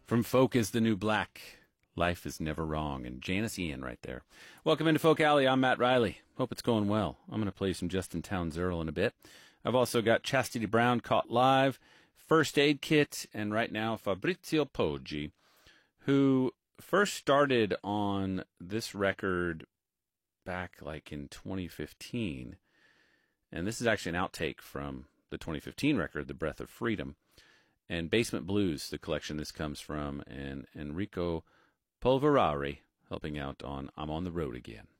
From Folk is the New Black, Life is Never Wrong, and Janice Ian right there. Welcome into Folk Alley. I'm Matt Riley. Hope it's going well. I'm going to play some Justin Townes Earl in a bit. I've also got Chastity Brown, Caught Live, First Aid Kit, and right now Fabrizio Poggi, who first started on this record back like in 2015. And this is actually an outtake from the 2015 record, The Breath of Freedom. And Basement Blues, the collection this comes from, and Enrico Polverari helping out on I'm on the Road Again.